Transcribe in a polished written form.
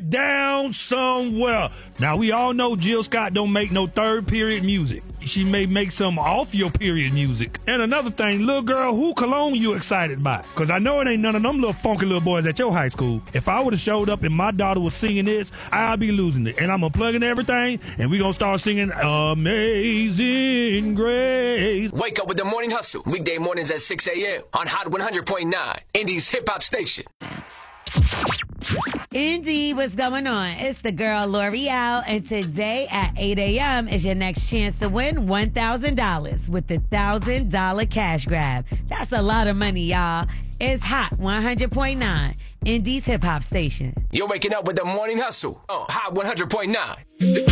sit down somewhere. Now, we all know Jill Scott don't make no third period music. She may make some off your period music. And another thing, little girl, who cologne you excited by? Because I know it ain't none of them little funky little boys at your high school. If I would have showed up and my daughter was singing this, I'll be losing it. And I'm unplugging everything, and we gonna start singing Amazing Grace. Wake up with the Morning Hustle. Weekday mornings at 6 a.m. on Hot 100.9, Indy's hip-hop station. Indeed, what's going on? It's the girl L'Oreal, and today at 8 a.m. is your next chance to win $1,000 with the $1,000 cash grab. That's a lot of money, y'all. It's Hot 100.9, Indy's hip-hop station. You're waking up with the Morning Hustle on Hot 100.9.